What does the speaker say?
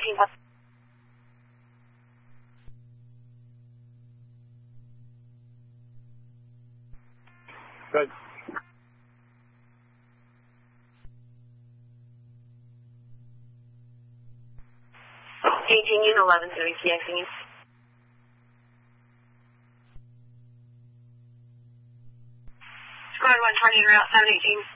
Good. Unit 1130 TXing. Squad 120 route 718.